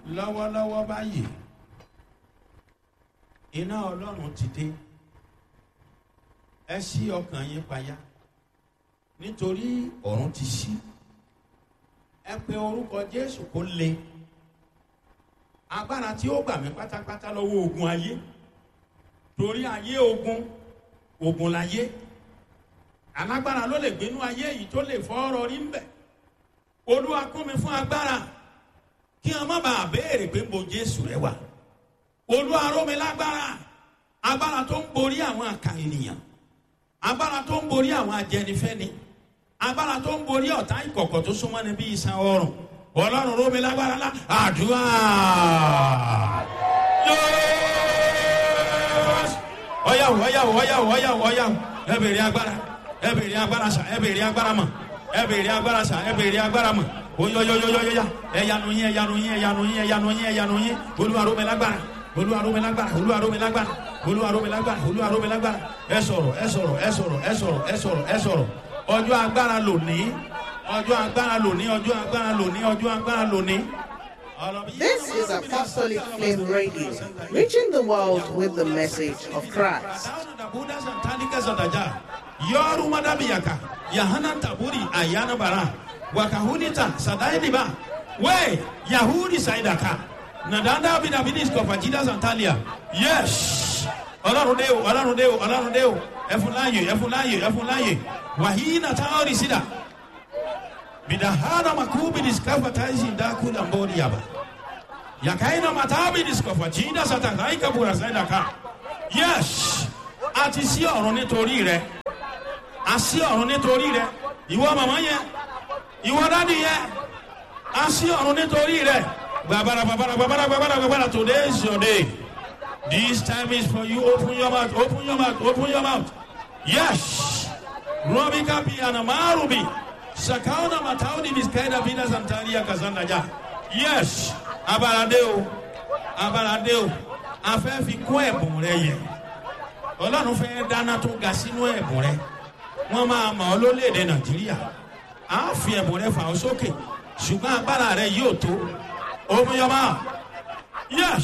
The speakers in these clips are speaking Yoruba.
lọ́wọ́lọ́wọ́ báyìí iná ọlọ́run ti dé. Ẹ ṣí ọkàn yín payá nítorí ọ̀run ti ṣí. Ẹ pe orúkọ Jésù kó le. Agbára tí ó gbà mí pátápátá lọ́wọ́ ogun ayé, torí ayé ogun láyé. Alágbára ló lè gbénú ayé yìí tó lè fọ́ ọ̀rọ̀ rí ń bẹ̀. Olúwa kún mi fún agbára kí wọn má bàa béèrè pé mo Jésù rẹ wà. Olúwa ró mi lágbára, agbára tó ń borí àwọn àkà ènìyàn, agbára tó ń borí àwọn ajẹnifẹ́ni, agbára tó ń borí ọ̀tá ìkọ̀kọ̀ tó súnmọ́ ni bí iṣan ọrùn. Ọlọ́run ró mi lágbára lá àdúrà. Ọ̀yàwó ẹ bèrè agbára, ẹ bèrè agbára sà, ẹ bèrè agbára mọ̀, ẹ bèrè agbára sà, ẹ bèrè agbára mọ̀. Oyoyoyoyoya ẹyanu yín Olúwa ró mi lágbára, Olúwa ró mi lágbára, Olúwa ró mi lágbára, Olúwa ró mi lágbára, Olúwa ró mi lágbára. Ẹ sọ̀rọ̀. Ọjọ́ agbára lónìí, ọjọ́ agbára lónìí, ọjọ́ agbára lónìí, ọjọ́ agbára lónìí. This is Apostolic Flame Radio, reaching the world with the message of Christ. Yoru madabiyaka Yahana taburi ayana bara wakahunita sadaidiba we Yahudi saidaka nadanda bidabidis kofajida santalia. Yes, Ọlọ́run dé o ẹfúnláyè wàhíínà táwọn sídà bidahana makubi diskafa taisi ndakula mbori yaba yakaina matabi diskafa jida satakaika bura saidaka. Yes, àti sí ọ̀run nítorí rẹ̀, àsí ọ̀run nítorí rẹ̀, ìwọ màmá yẹn, ìwọ dádì yẹn, àsí ọ̀run nítorí rẹ̀. Gbàbàrà, today is your day. This time is for you. Open your mouth. Yes. Robi kapi anamarubi. Sakauna mataudi biskaida vida santaria kazanda ja. Yes. Abaradeo. Afẹ́ fi kún ẹ̀bùn rẹ yẹ. Ọlọ́run fẹ́ dáná tó ga sínú ẹ̀bùn rẹ. Wọ́n máa mọ̀ ọ́ lórílẹ̀-èdè Nàìjíríà. A fi ẹ̀bùn rẹ fà ọ́ sókè. Ṣùgbọ́n agbára rẹ yóò tó. Open your mouth. Yes.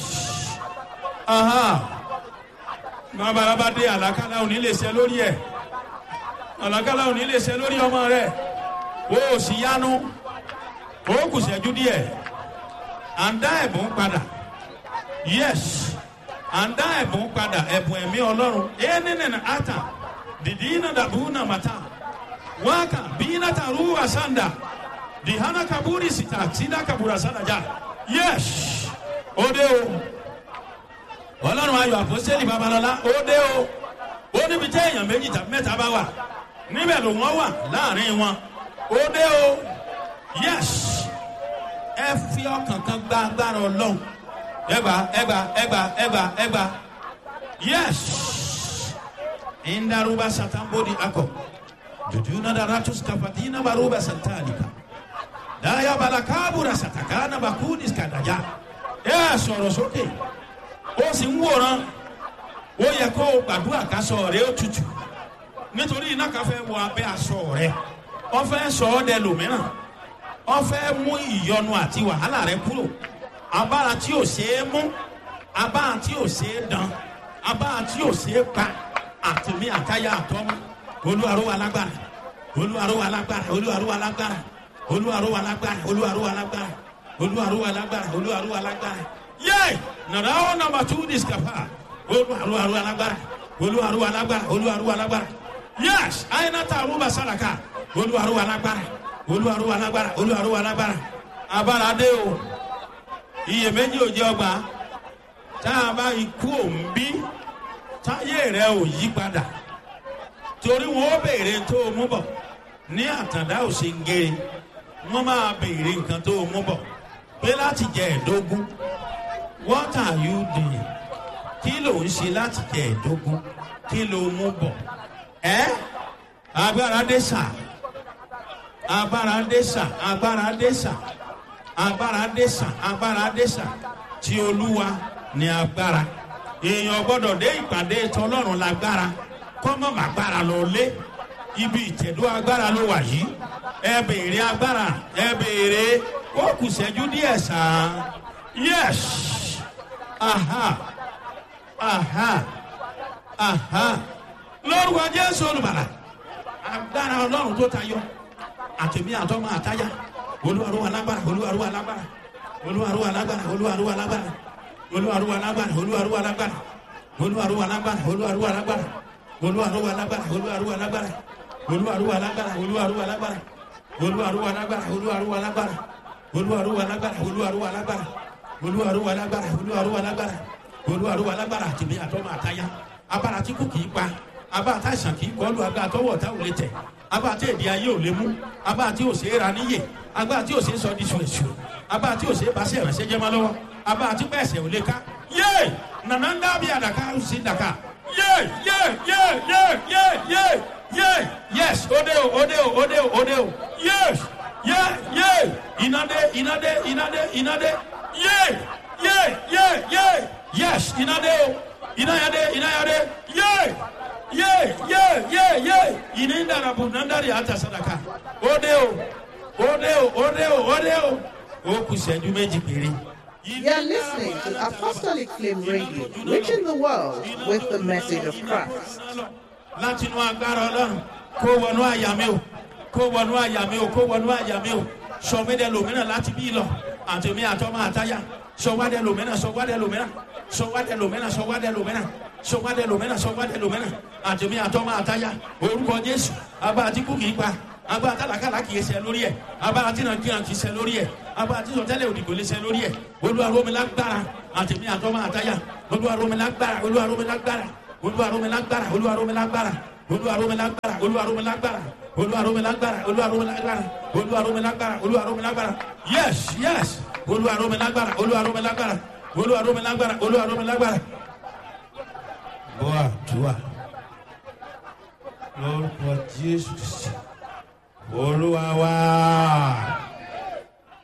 Bàbá bá dé àlákálá òní lè ṣe lórí ẹ̀. Àlákálá òní lè ṣe lórí ọmọ rẹ̀. O ò sì yánu. O kù ṣẹ́jú díẹ̀. À ń dá ẹ̀bùn padà. Yes. À ń dá ẹ̀bùn padà. Ẹ̀bùn ẹ̀mí Ọlọ́run. Ẹnìnìnà ata. Dìdínà dàbúnà màtá. Wákà bínà tàrú àsàndà. Dìhánà kaburi sita. Sida kabura sàdájà. Yes. Ó dé o. Ọlọ́run ayọ̀ àpọ́sítélì Babalọ́lá. Ó dé o. Ó níbi tí èèyàn méjì tàbí mẹ́ta bá wà. Níbẹ̀ ló wọ́n wà láàrin wọn. Ó dé o. Yes. Ẹ fi ọkàn kan gba agbára Ọlọ́run. Ẹgbà. Yes. Indaruba satambodi ako. Jujuna daratus kafatina baruba santalika. Daya balakabura satakana bakudis kadaja. Ẹ sọ̀rọ̀ sókè. Ó sì ń wòran. Ó yẹ kó o gbàdúrà kásọ̀ rẹ̀ ó tutù. Nítorí iná kan fẹ́ wọ abẹ́ aṣọ rẹ̀. Ó fẹ́ sọ ọ́ dẹ lòmíràn. Ó fẹ́ mú ìyọnu àti wàhálà rẹ̀ kúrò. Abára tí ò ṣeé mú. Abára tí ò ṣeé dán. Abára tí ò ṣeé pa. Àtìmí àtayá àtọ́mú. Olúwa ró wa lágbára. Olúwa ró wa lágbára. Olúwa ró wa lágbára. Olúwa ró wa lágbára. Olúwa ró wa lágbára. Olúwa ró wa lágbára. Olúwa ró wa lágbára. Yay! Now number 2 discapa. Olúwa ró wa lágbára. Olúwa ró wa lágbára. Olúwa ró wa lágbára. Yes, ainata aruba salaka. Olúwa ró wa lágbára. Olúwa ró wa lágbára. Olúwa ró wa lágbára. Abára dé o. Iyèméjì ò jẹ́ ọgbà. Tá a bá ikú òǹbí. Táyé rẹ̀ ò yí padà. Torí wọn ó béèrè tó o mú bọ̀. Ní àtàndá ò ṣe ń gé. Wọ́n máa béèrè nǹkan tó o mú bọ̀. Pé láti jẹ ẹ̀dógún. What are you doing? Kí ló ń ṣe láti jẹ ẹ̀dógún? Kí ló mú bọ̀? Agbára dé sà. Agbára dé sà. Tí Olúwa ní agbára. Èèyàn gbọ́dọ̀ dé ìpàdé t'Ọlọ́run lágbára. Kọ́mọ̀ màgbára lọ lé. Ibi ìtẹ̀dó agbára ló wà yìí. Ẹ béèrè agbára. Ẹ béèrè. Ó kù ṣẹ́jú díẹ̀ sàn. Yes. Aha. Aha. Aha. Lord wa Jésù olùbàlà. Agbára Ọlọ́run tó tayọ. Àtẹ̀mí àtọ́mọ àtáyà. Olúwarúwa lágbára. Olúwarúwa lágbára. Olúwarúwa lágbára. Olúwarúwa lágbára. Olúwarúwa lágbára. Olúwarúwa lágbára. Olúwarúwa lágbára. Olúwarúwa lágbára. Olúwarúwa lágbára. Olúwarúwa lágbára. Olúwarúwa lágbára. Olúwarúwa lágbára. Olúwarúwa lágbára. Olúwarúwa lágbára. Olúwarúwa lágbára. Olúwarúwa lágbára. Olúwarúwa lágbára. Olúwarúwa lágbára. Olúwarúwa lágbára. Àtẹ̀mí àtọ́mọ àtáyà. Abára tí kò kìí pa. Abára tá àìsàn kìí kọlu. Agbára tọwọ́ ọ̀tá ò lè tẹ̀. Abára tí èdè ayé ò lè mú. Abára tí ò ṣe é ra níyè. Agbára tí ò ṣe é sọ di ṣùrẹ̀ṣù. Abára tí ò ṣe é bá sí ìrànṣẹ́ jẹ́ mọ́ lọ́wọ́. Abára tí pẹ̀sẹ̀ ò lè ká. Yé! Nànà ń dábìí àdàkà ó sì dàkà. Yé! Yé! Yé! Yé! Yé! Yé! Yé! Yes! Ode o! Ode o! Ode o! Ode o! Yes! Yé! Yé! Inade! Inade! Inade! Inade! Yé! Yé! Yé! Yé! Yes! Inade o! Inayade! Inayade! Yé! Yé! Yé! Yé! Yé! Inindarabu nandari ata sadaka. Ode o! Ode o! Ode o! Ode o! O kù ìṣẹ́jú méjì péré. You are listening to Apostolic Flame Radio, reaching the world with the message of Christ. Láti inú agbára Ọlọ́run kó wọnú àyà mi o, kó wọnú àyà mi o, kó wọnú àyà mi o. Sọ mí dẹ lòmíràn láti bí lọ, àtẹ̀mí àtọ́mọ àtáyà. Sọ wá dẹ lòmíràn, sọ wá dẹ lòmíràn, sọ wá dẹ lòmíràn, sọ wá dẹ lòmíràn, sọ wá dẹ lòmíràn, sọ wá dẹ lòmíràn. Àtẹ̀mí àtọ́mọ àtáyà. Orúkọ Jésù, agbára tí kú kìí pa. Agbára tálákàlà kìí ṣe lórí ẹ̀. Agbára tí nàìjíríà kìí ṣe lórí ẹ̀. Agbára tí sọtẹ́lẹ̀ òdìgbò lè ṣe lórí ẹ̀. Olúwa rọ̀ mí lágbára. Àtẹ̀mí àtọ́mọ àtáyà. Olúwa rọ̀ mí lágbára. Olúwa rọ̀ mí lágbára. Olúwa rọ̀ mí lágbára. Olúwa rọ̀ mí lágbára. Olúwa rọ̀ mí lágbára. Olúwa rọ̀ mí lágbára. Olúwa rọ̀ mí lágbára. Olúwa rọ̀ mí lágbára. Olúwa rọ̀ mí lágbára. Olúwa rọ̀ mí lágbára. Yes, yes. Olúwa rọ̀ mí lágbára. Olúwa rọ̀ mí lágbára. Olúwa rọ̀ mí lágbára. Olúwa rọ̀ mí lágbára. Boa, tua. Lórúkọ Jésù. Olúwa wa.